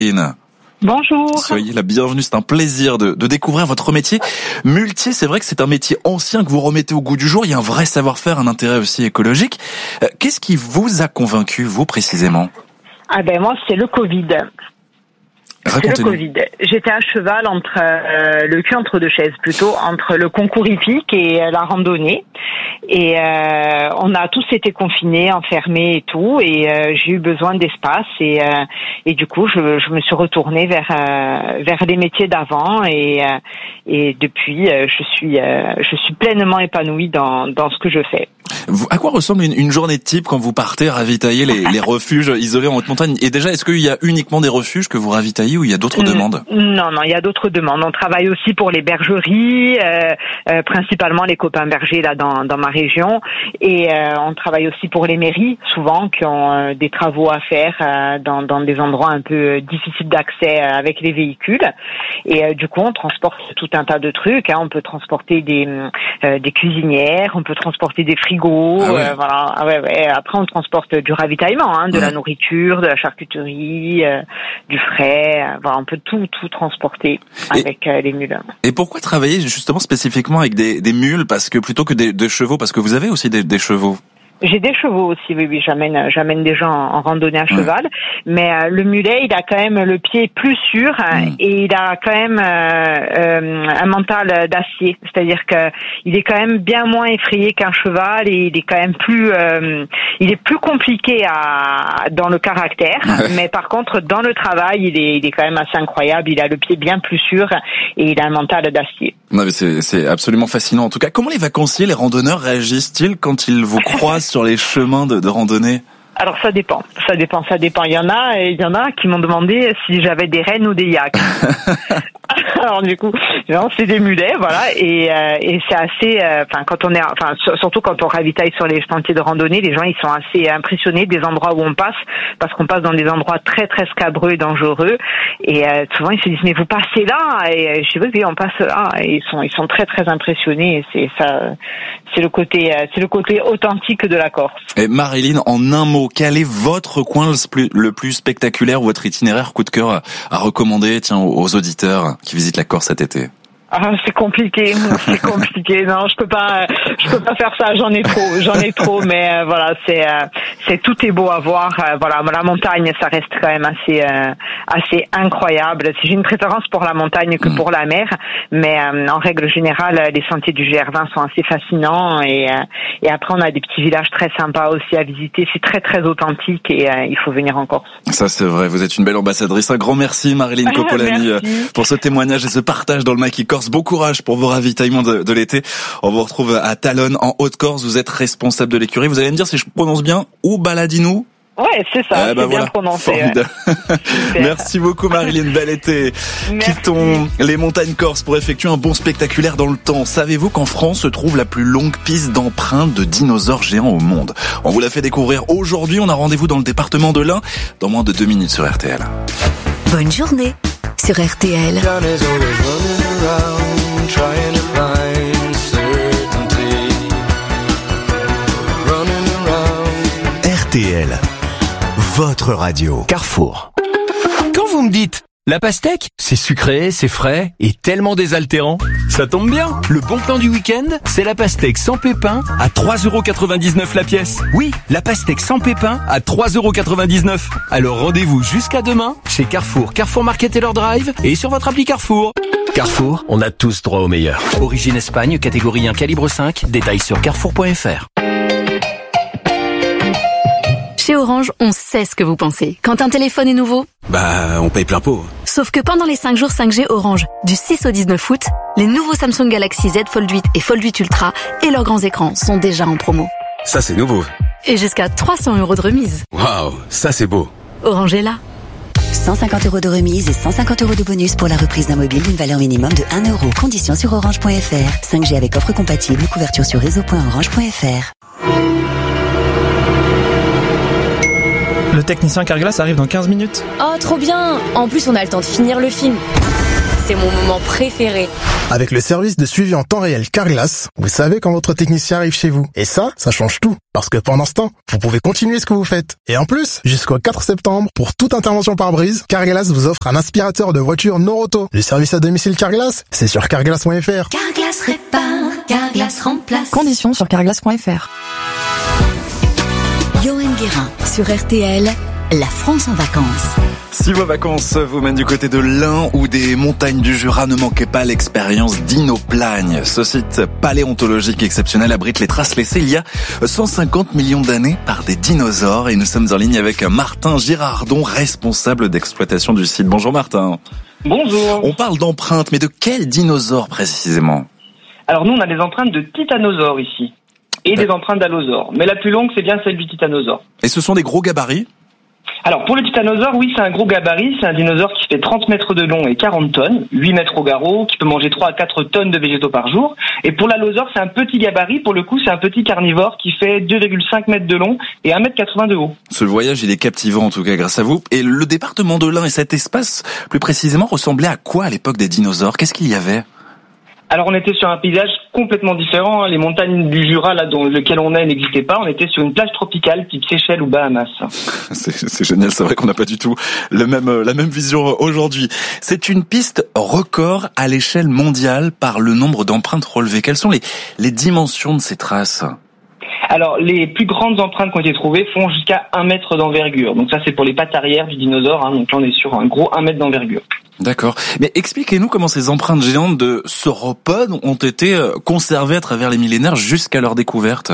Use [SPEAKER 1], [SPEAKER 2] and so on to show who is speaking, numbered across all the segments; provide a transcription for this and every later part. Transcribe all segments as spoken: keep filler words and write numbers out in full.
[SPEAKER 1] Bonjour.
[SPEAKER 2] Soyez la bienvenue, c'est un plaisir de, de découvrir votre métier. Muletier, c'est vrai que c'est un métier ancien que vous remettez au goût du jour, il y a un vrai savoir-faire, un intérêt aussi écologique. Euh, qu'est-ce qui vous a convaincu, vous précisément ?
[SPEAKER 1] Ah ben moi, c'est le Covid. C'est le Covid. J'étais à cheval entre euh, le cul entre deux chaises, plutôt entre le concours hippique et euh, la randonnée. Et euh, on a tous été confinés, enfermés et tout. Et euh, j'ai eu besoin d'espace. Et, euh, et du coup, je, je me suis retournée vers euh, vers les métiers d'avant. Et, euh, et depuis, euh, je suis euh, je suis pleinement épanouie dans dans ce que je fais.
[SPEAKER 2] Vous, à quoi ressemble une, une journée type quand vous partez ravitailler les, les refuges isolés en haute montagne ? Et déjà, est-ce qu'il y a uniquement des refuges que vous ravitaillez ou il y a d'autres demandes ?
[SPEAKER 1] Non, non, il y a d'autres demandes. On travaille aussi pour les bergeries, euh, euh, principalement les copains bergers là dans, dans ma région. Et euh, on travaille aussi pour les mairies, souvent, qui ont euh, des travaux à faire euh, dans, dans des endroits un peu difficiles d'accès euh, avec les véhicules. Et euh, du coup, on transporte tout un tas de trucs. Hein. On peut transporter des, euh, des cuisinières, on peut transporter des frigos. Ah ouais. euh, voilà. Ah ouais, ouais. Après, on transporte du ravitaillement, hein, de ouais. la nourriture, de la charcuterie, euh, du frais. Euh, voilà, on peut tout, tout transporter avec euh, les mules.
[SPEAKER 2] Et pourquoi travailler justement spécifiquement avec des, des mules, parce que plutôt que des, des chevaux, parce que vous avez aussi des, des chevaux?
[SPEAKER 1] J'ai des chevaux aussi, oui, oui, j'amène, j'amène des gens en randonnée à cheval, ouais. mais euh, le mulet, il a quand même le pied plus sûr hein, mmh. et il a quand même euh, euh, un mental d'acier, c'est-à-dire que il est quand même bien moins effrayé qu'un cheval et il est quand même plus, euh, il est plus compliqué à dans le caractère, ouais. mais par contre dans le travail, il est, il est quand même assez incroyable. Il a le pied bien plus sûr et il a un mental d'acier.
[SPEAKER 2] Non mais c'est, c'est absolument fascinant. En tout cas, comment les vacanciers, les randonneurs réagissent-ils quand ils vous croisent sur les chemins de, de randonnée?
[SPEAKER 1] Alors ça dépend, ça dépend, ça dépend. Il y en a, il y en a qui m'ont demandé si j'avais des rennes ou des yaks. Alors du coup, non, c'est des mulets, voilà, et, euh, et c'est assez, enfin euh, quand on est, enfin surtout quand on ravitaille sur les sentiers de randonnée, les gens ils sont assez impressionnés des endroits où on passe, parce qu'on passe dans des endroits très très scabreux et dangereux, et euh, souvent ils se disent mais vous passez là, et je dis oui, oui on passe là, et ils sont ils sont très très impressionnés, et c'est ça, c'est le côté, c'est le côté authentique de la Corse.
[SPEAKER 2] Et Marilyn, en un mot, quel est votre coin le plus, le plus spectaculaire ou votre itinéraire coup de cœur à, à recommander, tiens, aux auditeurs qui visitent la Corse cet été?
[SPEAKER 1] Ah, c'est compliqué, c'est compliqué. Non, je peux pas, je peux pas faire ça. J'en ai trop, j'en ai trop. Mais euh, voilà, c'est, euh, c'est tout est beau à voir. Euh, voilà, la montagne, ça reste quand même assez, euh, assez incroyable. J'ai une préférence pour la montagne que mmh. pour la mer, mais euh, en règle générale, les sentiers du G R vingt sont assez fascinants. Et, euh, et après, on a des petits villages très sympas aussi à visiter. C'est très, très authentique et euh, il faut venir en Corse.
[SPEAKER 2] Ça, c'est vrai. Vous êtes une belle ambassadrice. Un grand merci, Marilyn Copolani, pour ce témoignage et ce partage dans le Maquis Corse. Bon courage pour vos ravitaillements de, de l'été. On vous retrouve à Talonne, en Haute-Corse. Vous êtes responsable de l'écurie. Vous allez me dire si je prononce bien ou Baladinou?
[SPEAKER 1] Ouais, c'est ça,
[SPEAKER 2] eh
[SPEAKER 1] c'est
[SPEAKER 2] ben
[SPEAKER 1] bien
[SPEAKER 2] voilà.
[SPEAKER 1] prononcé.
[SPEAKER 2] Ouais. Merci beaucoup Marilyn, bel été.
[SPEAKER 1] Merci.
[SPEAKER 2] Quittons les montagnes corses pour effectuer un bond spectaculaire dans le temps. Savez-vous qu'en France se trouve la plus longue piste d'empreintes de dinosaures géants au monde? On vous l'a fait découvrir aujourd'hui. On a rendez-vous dans le département de l'Ain dans moins de deux minutes sur R T L.
[SPEAKER 3] Bonne journée sur R T L.
[SPEAKER 4] Trying to find certainty, running around.
[SPEAKER 5] R T L, votre radio.
[SPEAKER 6] Carrefour. Quand vous me dites la pastèque, c'est sucré, c'est frais et tellement désaltérant, ça tombe bien. Le bon plan du week-end, c'est la pastèque sans pépins à trois euros quatre-vingt-dix-neuf la pièce. Oui, la pastèque sans pépins à trois euros quatre-vingt-dix-neuf. Alors rendez-vous jusqu'à demain chez Carrefour, Carrefour Market Taylor Drive et sur votre appli Carrefour. Carrefour, on a tous droit au meilleur. Origine Espagne, catégorie un, calibre cinq. Détails sur carrefour point f r.
[SPEAKER 3] Chez Orange, on sait ce que vous pensez. Quand un téléphone est nouveau,
[SPEAKER 7] bah, on paye plein pot.
[SPEAKER 3] Sauf que pendant les cinq jours cinq G Orange, du six au dix-neuf août, les nouveaux Samsung Galaxy Z Fold huit et Fold huit Ultra et leurs grands écrans sont déjà en promo.
[SPEAKER 7] Ça, c'est nouveau.
[SPEAKER 3] Et jusqu'à trois cents euros de remise.
[SPEAKER 7] Waouh, ça c'est beau.
[SPEAKER 3] Orange est là.
[SPEAKER 8] cent cinquante euros de remise et cent cinquante euros de bonus pour la reprise d'un mobile d'une valeur minimum de un euro. Conditions sur orange point f r. cinq G avec offre compatible. Couverture sur réseau point orange point f r.
[SPEAKER 9] Le technicien Carglass arrive dans quinze minutes.
[SPEAKER 10] Oh, trop bien! En plus, on a le temps de finir le film.
[SPEAKER 9] c'est mon moment préféré.
[SPEAKER 10] Avec le service de suivi en temps réel Carglass, vous savez quand votre technicien arrive chez vous. Et ça, ça change tout. Parce que pendant ce temps, vous pouvez continuer ce que vous faites. Et en plus, jusqu'au quatre septembre, pour toute intervention par brise, Carglass vous offre un aspirateur de voiture Noroto. Le service à domicile Carglass, c'est sur carglass point f r.
[SPEAKER 11] Carglass répare, Carglass remplace.
[SPEAKER 12] Conditions sur carglass point f r.
[SPEAKER 8] Johan Guérin, sur R T L, la France en vacances.
[SPEAKER 2] Si vos vacances vous mènent du côté de l'Ain ou des montagnes du Jura, ne manquez pas l'expérience Dinoplagne. Ce site paléontologique exceptionnel abrite les traces laissées il y a cent cinquante millions d'années par des dinosaures. Et nous sommes en ligne avec Martin Girardon, responsable d'exploitation du site. Bonjour Martin.
[SPEAKER 13] Bonjour.
[SPEAKER 2] On parle d'empreintes, mais de quels dinosaures précisément ?
[SPEAKER 13] Alors nous, on a des empreintes de titanosaures ici. Et des empreintes d'allosaures. Mais la plus longue, c'est bien celle du titanosaure.
[SPEAKER 2] Et ce sont des gros gabarits ?
[SPEAKER 13] Alors, pour le titanosaure, oui, c'est un gros gabarit. C'est un dinosaure qui fait trente mètres de long et quarante tonnes, huit mètres au garrot, qui peut manger trois à quatre tonnes de végétaux par jour. Et pour l'allosaure, c'est un petit gabarit. Pour le coup, c'est un petit carnivore qui fait deux virgule cinq mètres de long et un mètre quatre-vingts de haut.
[SPEAKER 2] Ce voyage, il est captivant, en tout cas, grâce à vous. Et le département de l'Ain et cet espace, plus précisément, ressemblait à quoi à l'époque des dinosaures ? Qu'est-ce qu'il y avait ?
[SPEAKER 13] Alors on était sur un paysage complètement différent. Les montagnes du Jura, là, dans lequel on est, n'existaient pas. On était sur une plage tropicale, type Seychelles ou Bahamas.
[SPEAKER 2] C'est, c'est génial, c'est vrai qu'on n'a pas du tout le même, la même vision aujourd'hui. C'est une piste record à l'échelle mondiale par le nombre d'empreintes relevées. Quelles sont les, les dimensions de ces traces ?
[SPEAKER 13] Alors, les plus grandes empreintes qui ont été trouvées font jusqu'à un mètre d'envergure. Donc ça, c'est pour les pattes arrière du dinosaure. Hein. Donc là, on est sur un gros un mètre d'envergure.
[SPEAKER 2] D'accord. Mais expliquez-nous comment ces empreintes géantes de sauropodes ont été conservées à travers les millénaires jusqu'à leur découverte.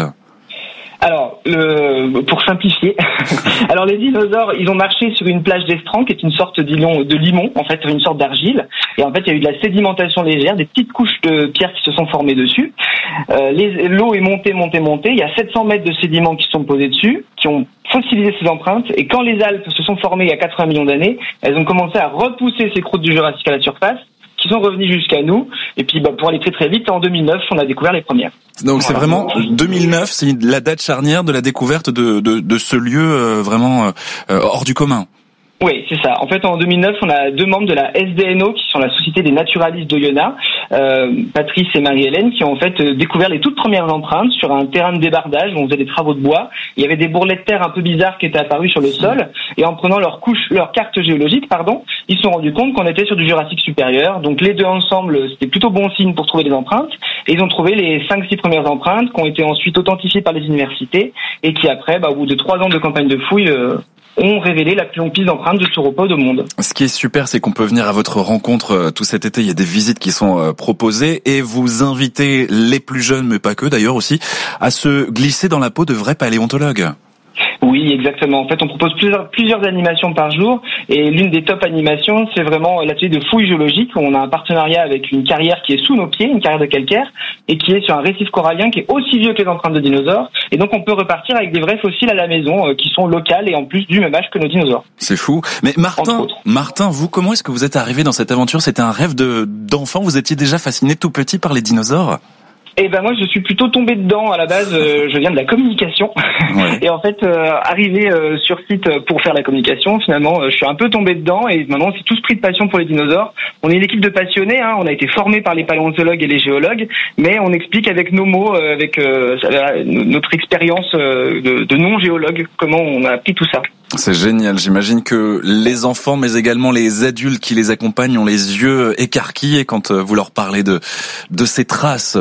[SPEAKER 13] Alors, le, pour simplifier, alors les dinosaures, ils ont marché sur une plage d'estran qui est une sorte d'îlot, de limon, en fait, une sorte d'argile. Et en fait, il y a eu de la sédimentation légère, des petites couches de pierres qui se sont formées dessus. Euh, les, l'eau est montée, montée, montée. Il y a sept cents mètres de sédiments qui sont posés dessus, qui ont fossilisé ces empreintes. Et quand les Alpes se sont formées il y a quatre-vingts millions d'années, elles ont commencé à repousser ces croûtes du Jurassique à la surface, qui sont revenus jusqu'à nous. Et puis, bah, pour aller très très vite, en deux mille neuf, on a découvert les premières.
[SPEAKER 2] Donc voilà. C'est vraiment deux mille neuf, c'est la date charnière de la découverte de, de, de ce lieu euh, vraiment euh, hors du commun.
[SPEAKER 13] Oui, c'est ça. En fait, en deux mille neuf, on a deux membres de la S D N O, qui sont la Société des naturalistes d'Oyonnax, euh, Patrice et Marie-Hélène, qui ont en fait découvert les toutes premières empreintes sur un terrain de débardage où on faisait des travaux de bois. Il y avait des bourrelets de terre un peu bizarres qui étaient apparus sur le sol, et en prenant leur couche, leur carte géologique, pardon, ils se sont rendus compte qu'on était sur du Jurassique supérieur. Donc les deux ensemble, c'était plutôt bon signe pour trouver des empreintes, et ils ont trouvé les cinq six premières empreintes qui ont été ensuite authentifiées par les universités, et qui après, bah, au bout de trois ans de campagne de fouilles, euh, ont révélé la plus longue piste d'empreintes de sauropodes au monde.
[SPEAKER 2] Ce qui est super, c'est qu'on peut venir à votre rencontre euh, tout cet été. Il y a des visites qui sont euh, proposées et vous invitez les plus jeunes, mais pas que d'ailleurs aussi, à se glisser dans la peau de vrais paléontologues.
[SPEAKER 13] Oui, exactement. En fait, on propose plusieurs, plusieurs animations par jour, et l'une des top animations, c'est vraiment l'atelier de fouilles géologiques. On a un partenariat avec une carrière qui est sous nos pieds, une carrière de calcaire, et qui est sur un récif corallien qui est aussi vieux que les empreintes de dinosaures. Et donc, on peut repartir avec des vrais fossiles à la maison, euh, qui sont locales et en plus du même âge que nos dinosaures.
[SPEAKER 2] C'est fou. Mais Martin, Martin, vous, comment est-ce que vous êtes arrivé dans cette aventure ? C'était un rêve de, d'enfant ? Vous étiez déjà fasciné tout petit par les dinosaures ?
[SPEAKER 13] Eh ben moi je suis plutôt tombé dedans à la base. Euh, je viens de la communication ouais. Et en fait euh, arrivé euh, sur site pour faire la communication, finalement euh, je suis un peu tombé dedans et maintenant on s'est tous pris de passion pour les dinosaures. On est une équipe de passionnés, hein, on a été formés par les paléontologues et les géologues, mais on explique avec nos mots, euh, avec euh, notre expérience euh, de, de non-géologue, comment on a appris tout ça.
[SPEAKER 2] C'est génial. J'imagine que les enfants, mais également les adultes qui les accompagnent, ont les yeux écarquillés quand vous leur parlez de de ces traces.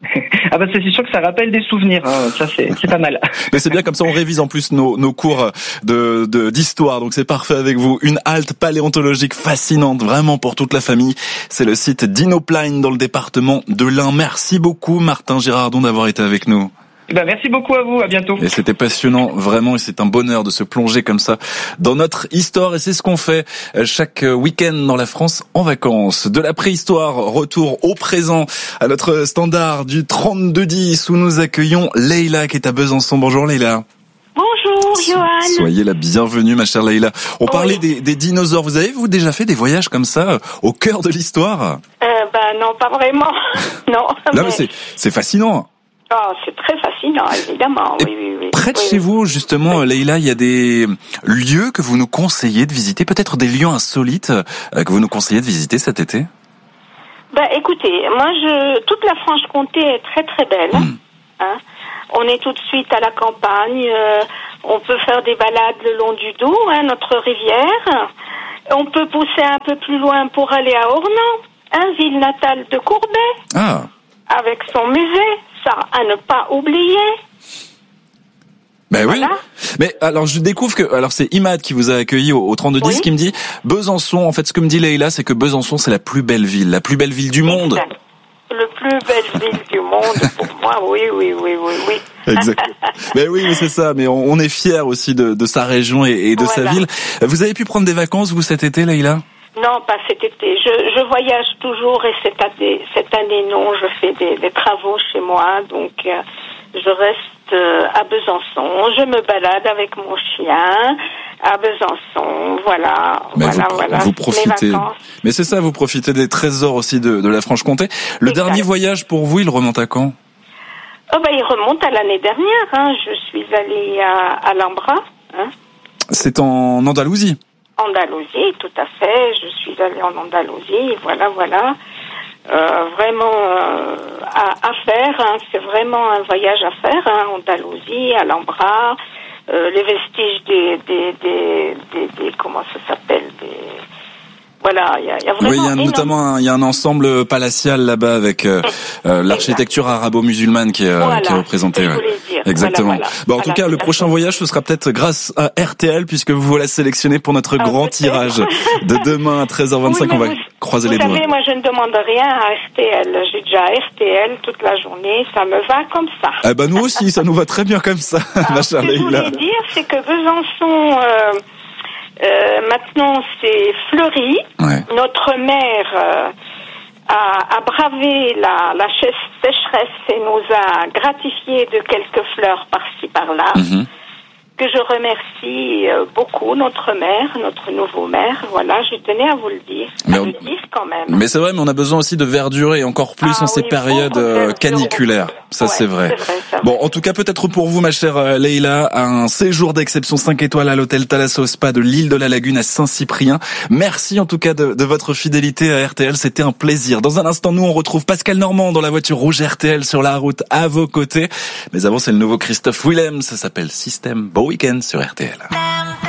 [SPEAKER 13] Ah bah c'est sûr que ça rappelle des souvenirs, hein. Ça c'est c'est pas mal.
[SPEAKER 2] Mais c'est bien, comme ça on révise en plus nos nos cours de de d'histoire. Donc c'est parfait avec vous. Une halte paléontologique fascinante vraiment pour toute la famille. C'est le site Dinoplagne dans le département de l'Ain. Merci beaucoup Martin Girardon d'avoir été avec nous.
[SPEAKER 13] Ben, merci beaucoup à vous, à bientôt.
[SPEAKER 2] Et c'était passionnant, vraiment, et c'est un bonheur de se plonger comme ça dans notre histoire, et c'est ce qu'on fait chaque week-end dans la France en vacances. De la préhistoire, retour au présent, à notre standard du trente-deux dix, où nous accueillons Leïla qui est à Besançon. Bonjour Leïla.
[SPEAKER 14] Bonjour Johan.
[SPEAKER 2] Soyez la bienvenue ma chère Leïla. On oui. parlait des, des dinosaures, vous avez vous déjà fait des voyages comme ça, au cœur de l'histoire ?
[SPEAKER 14] Euh, bah non, pas vraiment, non.
[SPEAKER 2] Là, mais, mais c'est, c'est fascinant.
[SPEAKER 14] Oh, c'est très fascinant, évidemment. Oui, oui, oui.
[SPEAKER 2] Près de
[SPEAKER 14] oui,
[SPEAKER 2] chez
[SPEAKER 14] oui.
[SPEAKER 2] vous, justement, oui. Leïla, il y a des lieux que vous nous conseillez de visiter, peut-être des lieux insolites que vous nous conseillez de visiter cet été ?
[SPEAKER 14] Bah, écoutez, moi, je, toute la Franche-Comté est très très belle. Mmh. Hein. On est tout de suite à la campagne. Euh, on peut faire des balades le long du Doubs, hein, notre rivière. On peut pousser un peu plus loin pour aller à Ornans, hein, ville natale de Courbet.
[SPEAKER 2] Ah.
[SPEAKER 14] Avec son musée, ça à ne pas oublier.
[SPEAKER 2] Ben
[SPEAKER 14] voilà.
[SPEAKER 2] oui. Mais alors je découvre que alors c'est Imad qui vous a accueilli au, au trente-deux dix oui. qui me dit Besançon. En fait, ce que me dit Leïla, c'est que Besançon c'est la plus belle ville, la plus belle ville du monde.
[SPEAKER 14] Exact. Le plus belle ville du monde pour moi. Oui, oui, oui, oui, oui.
[SPEAKER 2] Exact. Mais oui, mais c'est ça. Mais on, on est fiers aussi de, de sa région et, et de voilà. sa ville. Vous avez pu prendre des vacances vous cet été, Leïla?
[SPEAKER 14] Non, pas cet été. Je, je voyage toujours et cette année, cette année non. Je fais des, des travaux chez moi, donc euh, je reste euh, à Besançon. Je me balade avec mon chien à Besançon. Voilà,
[SPEAKER 2] mais
[SPEAKER 14] voilà,
[SPEAKER 2] vous,
[SPEAKER 14] voilà.
[SPEAKER 2] Vous profitez. Mais c'est ça, vous profitez des trésors aussi de, de la Franche-Comté. Le exact. Dernier voyage pour vous, il remonte à quand?
[SPEAKER 14] Oh ben, il remonte à l'année dernière. Hein. Je suis allée à, à Alhambra. Hein.
[SPEAKER 2] C'est en Andalousie.
[SPEAKER 14] Andalousie, tout à fait. Je suis allée en Andalousie, voilà, voilà. Euh, vraiment euh, à, à faire. Hein. C'est vraiment un voyage à faire. Hein. Andalousie, Alhambra, euh, les vestiges des, des, des, des, des comment ça s'appelle, des voilà, il y a, y a vraiment.
[SPEAKER 2] Oui, il y a notamment un, il y a un ensemble palatial là-bas avec euh, euh, l'architecture arabo-musulmane qui est,
[SPEAKER 14] voilà,
[SPEAKER 2] qui est représentée. Ouais.
[SPEAKER 14] Dire.
[SPEAKER 2] Exactement.
[SPEAKER 14] Voilà, voilà.
[SPEAKER 2] Bon, en
[SPEAKER 14] voilà,
[SPEAKER 2] tout cas, le prochain fait. voyage, ce sera peut-être grâce à R T L puisque vous voilà sélectionné pour notre ah, grand tirage de demain à treize heures vingt-cinq. Oui, on va
[SPEAKER 14] vous,
[SPEAKER 2] croiser
[SPEAKER 14] vous
[SPEAKER 2] les
[SPEAKER 14] savez,
[SPEAKER 2] doigts.
[SPEAKER 14] Moi, je ne demande rien à R T L. J'ai déjà R T L toute la journée. Ça me va comme ça.
[SPEAKER 2] Eh ben, nous aussi, ça nous va très bien comme ça,
[SPEAKER 14] ah,
[SPEAKER 2] ma chère
[SPEAKER 14] Leïla. Ce que je voulais dire, c'est que Besançon. Euh, Euh, maintenant, c'est fleuri.
[SPEAKER 2] Ouais.
[SPEAKER 14] Notre maire euh, a, a bravé la, la sécheresse et nous a gratifié de quelques fleurs par-ci par-là. Mm-hmm. Que je remercie euh, beaucoup notre maire, notre nouveau maire. Voilà, je tenais à vous le dire.
[SPEAKER 2] Mais,
[SPEAKER 14] à
[SPEAKER 2] on...
[SPEAKER 14] le dire quand même.
[SPEAKER 2] Mais c'est vrai, mais on a besoin aussi de verdure et encore plus
[SPEAKER 14] ah,
[SPEAKER 2] en ces
[SPEAKER 14] oui,
[SPEAKER 2] périodes euh, caniculaires. Ça, ouais, c'est vrai.
[SPEAKER 14] C'est vrai ça
[SPEAKER 2] bon, en tout cas, peut-être pour vous, ma chère euh, Leïla, un séjour d'exception cinq étoiles à l'hôtel Thalasso Spa de l'île de la Lagune à Saint-Cyprien. Merci en tout cas de, de votre fidélité à R T L. C'était un plaisir. Dans un instant, nous, on retrouve Pascal Normand dans la voiture rouge R T L sur la route à vos côtés. Mais avant, c'est le nouveau Christophe Willem. Ça s'appelle Système. Beau week-end sur R T L.